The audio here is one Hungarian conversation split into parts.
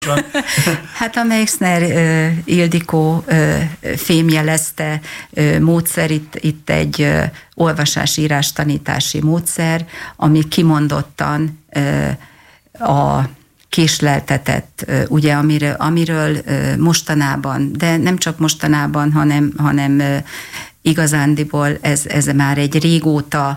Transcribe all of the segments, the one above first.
Hát a Meixner Ildikó fémjelezte módszer, itt egy olvasás-írás tanítási módszer, ami kimondottan a késleltetett, ugye, amiről mostanában, de nem csak mostanában, hanem igazándiból ez már egy régóta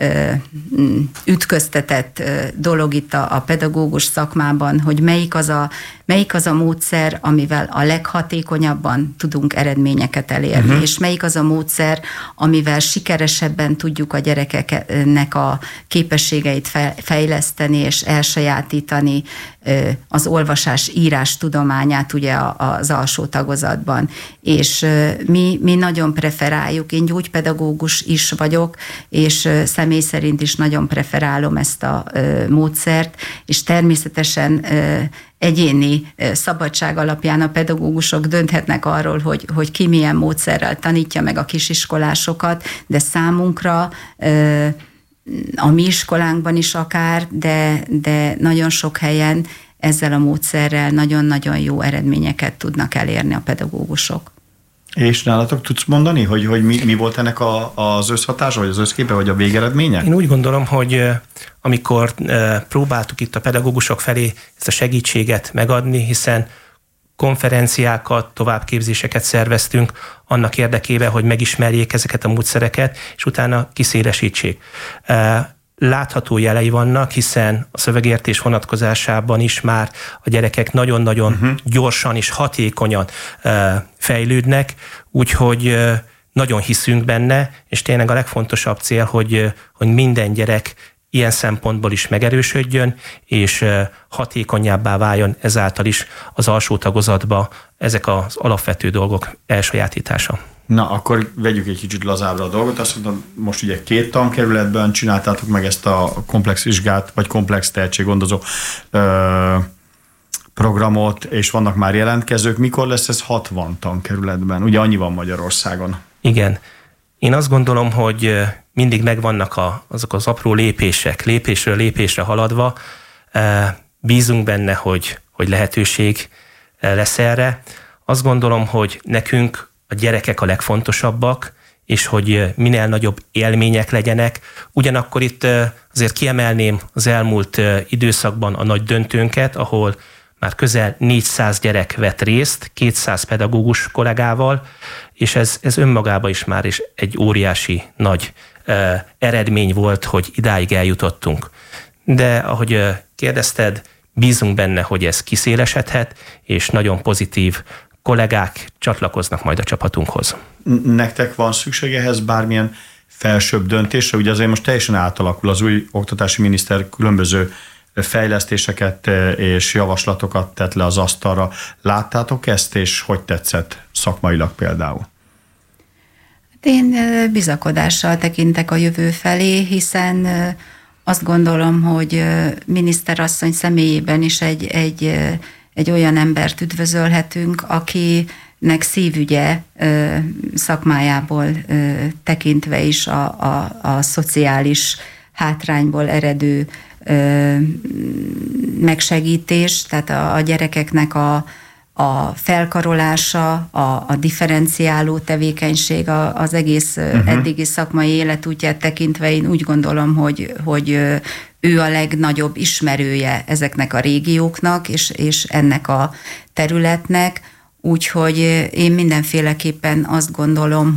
ütköztetett dolog itt a pedagógus szakmában, hogy melyik az a módszer, amivel a leghatékonyabban tudunk eredményeket elérni, és melyik az a módszer, amivel sikeresebben tudjuk a gyerekeknek a képességeit fejleszteni és elsajátítani az olvasás-írás tudományát ugye az alsó tagozatban. És mi nagyon preferáljuk, én gyógypedagógus is vagyok, és személy szerint is nagyon preferálom ezt a módszert, és természetesen egyéni szabadság alapján a pedagógusok dönthetnek arról, hogy ki milyen módszerrel tanítja meg a kisiskolásokat, de számunkra a mi iskolánkban is akár, de nagyon sok helyen ezzel a módszerrel nagyon-nagyon jó eredményeket tudnak elérni a pedagógusok. És nálatok tudsz mondani, hogy mi volt ennek az összhatása, vagy az összképe, vagy a végeredménye? Én úgy gondolom, hogy amikor próbáltuk itt a pedagógusok felé ezt a segítséget megadni, hiszen konferenciákat, továbbképzéseket szerveztünk annak érdekében, hogy megismerjék ezeket a módszereket, és utána kiszélesítsék. Látható jelei vannak, hiszen a szövegértés vonatkozásában is már a gyerekek nagyon-nagyon gyorsan és hatékonyan fejlődnek, úgyhogy nagyon hiszünk benne, és tényleg a legfontosabb cél, hogy minden gyerek ilyen szempontból is megerősödjön, és hatékonyabbá váljon ezáltal is az alsó tagozatba ezek az alapvető dolgok elsajátítása. Na, akkor vegyük egy kicsit lazábbra a dolgot. Azt mondtam, most ugye 2 tankerületben csináltátok meg ezt a komplex vizsgát, vagy komplex tehetséggondozó programot, és vannak már jelentkezők. Mikor lesz ez 60 tankerületben? Ugye annyi van Magyarországon. Igen. Én azt gondolom, hogy mindig megvannak azok az apró lépések, lépésről lépésre haladva. Bízunk benne, hogy lehetőség lesz erre. Azt gondolom, hogy nekünk a gyerekek a legfontosabbak, és hogy minél nagyobb élmények legyenek. Ugyanakkor itt azért kiemelném az elmúlt időszakban a nagy döntőnket, ahol már közel 400 gyerek vett részt, 200 pedagógus kollégával, és ez önmagában is már is egy óriási nagy eredmény volt, hogy idáig eljutottunk. De ahogy kérdezted, bízunk benne, hogy ez kiszélesedhet, és nagyon pozitív kollégák csatlakoznak majd a csapatunkhoz. Nektek van szükség ehhez bármilyen felsőbb döntésre? Ugye azért most teljesen átalakul az új oktatási miniszter, különböző fejlesztéseket és javaslatokat tett le az asztalra. Láttátok ezt, és hogy tetszett szakmailag például? Én bizakodással tekintek a jövő felé, hiszen azt gondolom, hogy miniszterasszony személyében is egy olyan embert üdvözölhetünk, akinek szívügye szakmájából tekintve is a szociális hátrányból eredő megsegítés, tehát a gyerekeknek a felkarolása, a differenciáló tevékenység, az egész eddigi szakmai életútját tekintve én úgy gondolom, hogy ő a legnagyobb ismerője ezeknek a régióknak, és ennek a területnek, úgyhogy én mindenféleképpen azt gondolom,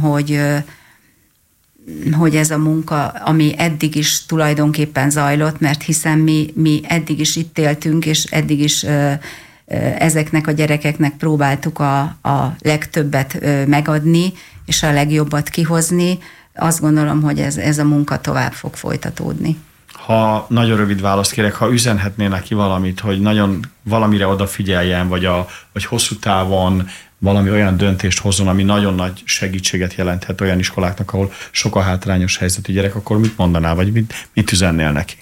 hogy ez a munka, ami eddig is tulajdonképpen zajlott, mert hiszen mi eddig is itt éltünk, és eddig is ezeknek a gyerekeknek próbáltuk a legtöbbet megadni, és a legjobbat kihozni. Azt gondolom, hogy ez a munka tovább fog folytatódni. Ha nagyon rövid választ kérek, ha üzenhetnél neki valamit, hogy nagyon valamire odafigyeljen, vagy hosszú távon valami olyan döntést hozzon, ami nagyon nagy segítséget jelenthet olyan iskoláknak, ahol sok a hátrányos helyzetű gyerek, akkor mit mondanál, vagy mit üzennél neki?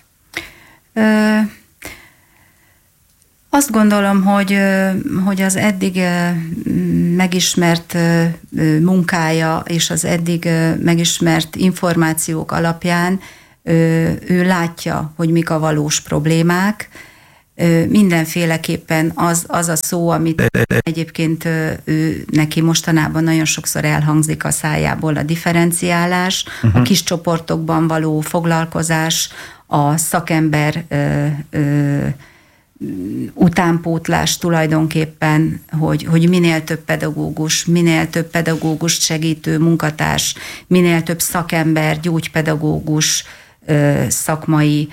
Azt gondolom, hogy az eddig megismert munkája és az eddig megismert információk alapján ő látja, hogy mik a valós problémák, mindenféleképpen az a szó, amit egyébként neki mostanában nagyon sokszor elhangzik a szájából, a differenciálás, a kis csoportokban való foglalkozás, a szakember utánpótlás tulajdonképpen, hogy minél több pedagógust segítő munkatárs, minél több szakember, gyógypedagógus, szakmai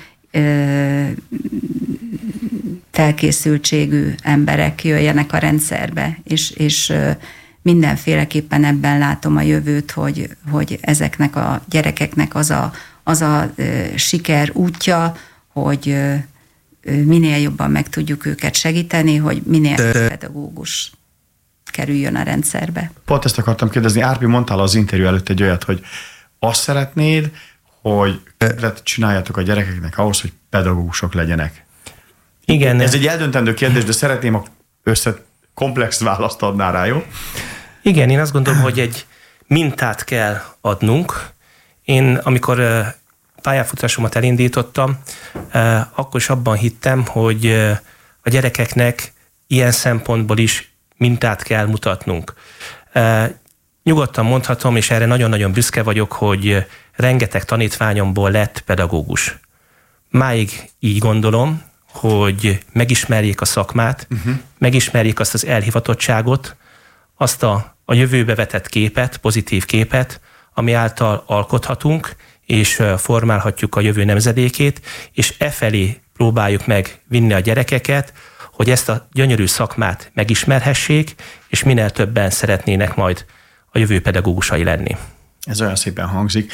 felkészültségű emberek jöjjenek a rendszerbe, és mindenféleképpen ebben látom a jövőt, hogy ezeknek a gyerekeknek az a siker útja, hogy minél jobban meg tudjuk őket segíteni, hogy minél több pedagógus kerüljön a rendszerbe. Pont ezt akartam kérdezni, Árpi, mondtál az interjú előtt egy olyat, hogy azt szeretnéd, hogy csináljátok a gyerekeknek ahhoz, hogy pedagógusok legyenek. Igen. Ez egy eldöntendő kérdés, de szeretném, ha komplex választ adnál rá, jó? Igen, én azt gondolom, hogy egy mintát kell adnunk. Én, amikor pályafutásomat elindítottam, akkor is abban hittem, hogy a gyerekeknek ilyen szempontból is mintát kell mutatnunk. Nyugodtan mondhatom, és erre nagyon-nagyon büszke vagyok, hogy rengeteg tanítványomból lett pedagógus. Máig így gondolom, hogy megismerjék a szakmát, megismerjék azt az elhivatottságot, azt a jövőbe vetett képet, pozitív képet, ami által alkothatunk, és formálhatjuk a jövő nemzedékét, és efelé próbáljuk meg vinni a gyerekeket, hogy ezt a gyönyörű szakmát megismerhessék, és minél többen szeretnének majd a jövő pedagógusai lenni. Ez olyan szépen hangzik.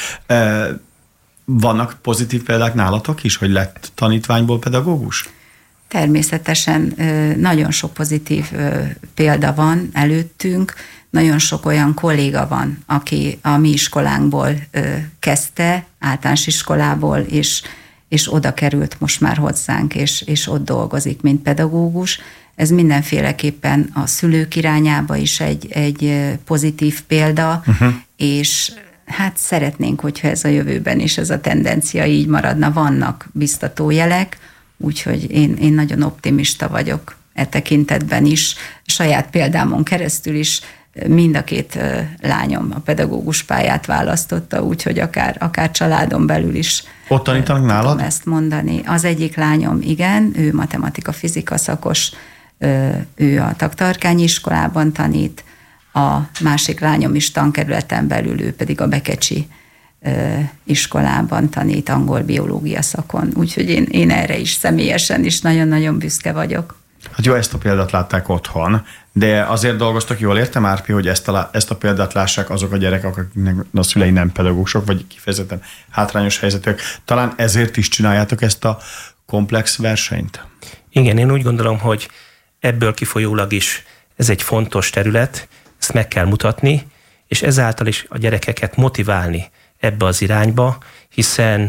Vannak pozitív példák nálatok is, hogy lett tanítványból pedagógus? Természetesen nagyon sok pozitív példa van előttünk, nagyon sok olyan kolléga van, aki a mi iskolánkból kezdte, általános iskolából, és oda került most már hozzánk, és ott dolgozik, mint pedagógus. Ez mindenféleképpen a szülők irányába is egy pozitív példa, és hát szeretnénk, hogyha ez a jövőben is ez a tendencia így maradna. Vannak biztató jelek, úgyhogy én nagyon optimista vagyok e tekintetben is. Saját példámon keresztül is mind a két lányom a pedagógus pályát választotta, úgyhogy akár családon belül is ott tanítanak nálad? Ezt mondani. Az egyik lányom, igen, ő matematika-fizika szakos, ő a Taktarkányi iskolában tanít, a másik lányom is tankerületen belül, ő pedig a Bekecsi iskolában tanít angol-biológia szakon. Úgyhogy én erre is személyesen is nagyon-nagyon büszke vagyok. Hát jó, ezt a példát látták otthon, de azért dolgoztak, jól értem, Árpi, hogy ezt a példát lássák azok a gyerekek, akiknek a szülei nem pedagógusok, vagy kifejezetten hátrányos helyzetűek. Talán ezért is csináljátok ezt a komplex versenyt? Igen, én úgy gondolom, hogy ebből kifolyólag is ez egy fontos terület, ezt meg kell mutatni, és ezáltal is a gyerekeket motiválni ebbe az irányba, hiszen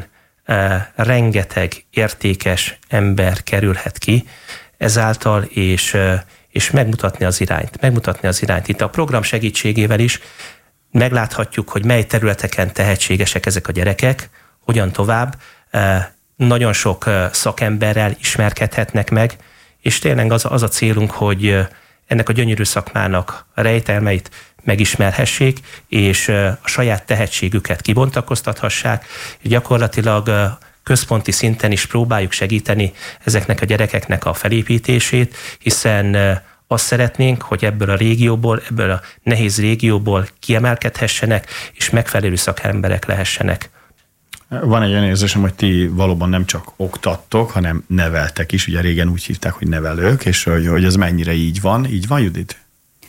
rengeteg értékes ember kerülhet ki ezáltal, és megmutatni az irányt. Itt a program segítségével is megláthatjuk, hogy mely területeken tehetségesek ezek a gyerekek, hogyan tovább. Nagyon sok szakemberrel ismerkedhetnek meg, és tényleg az a célunk, hogy ennek a gyönyörű szakmának a rejtelmeit megismerhessék, és a saját tehetségüket kibontakoztathassák. Gyakorlatilag központi szinten is próbáljuk segíteni ezeknek a gyerekeknek a felépítését, hiszen azt szeretnénk, hogy ebből a nehéz régióból kiemelkedhessenek, és megfelelő szakemberek lehessenek. Van egy olyan érzésem, hogy ti valóban nem csak oktattok, hanem neveltek is. Ugye régen úgy hívták, hogy nevelők, és hogy ez mennyire így van. Így van, Judit?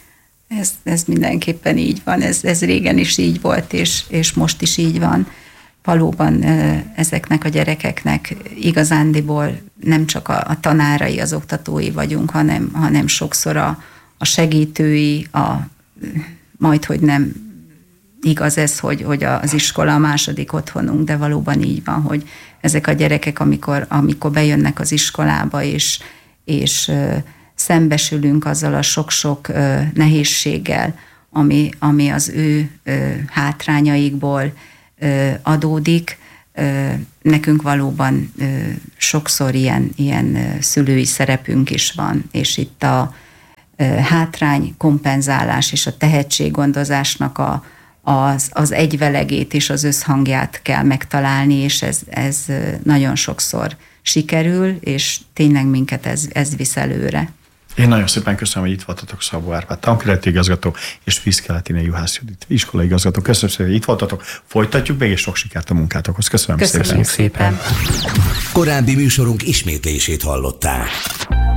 Ez mindenképpen így van. Ez régen is így volt, és most is így van. Valóban ezeknek a gyerekeknek igazándiból nem csak a tanárai, az oktatói vagyunk, hanem sokszor a segítői, majdhogy nem igaz ez, hogy az iskola a második otthonunk, de valóban így van, hogy ezek a gyerekek, amikor bejönnek az iskolába, és szembesülünk azzal a sok-sok nehézséggel, ami az ő hátrányaikból adódik, nekünk valóban sokszor ilyen szülői szerepünk is van, és itt a hátrány kompenzálás és a tehetséggondozásnak az egyvelegét és az összhangját kell megtalálni, és ez nagyon sokszor sikerül, és tényleg minket ez visz előre. Én nagyon szépen köszönöm, hogy itt voltatok, Szabó Árpád tankerületi igazgató, és Viszkeletine Juhász Judit iskolai igazgató. Köszönöm szépen, hogy itt voltatok. Folytatjuk még, és sok sikert a munkátokhoz. Köszönöm szépen. Korábbi műsorunk ismétlését hallották.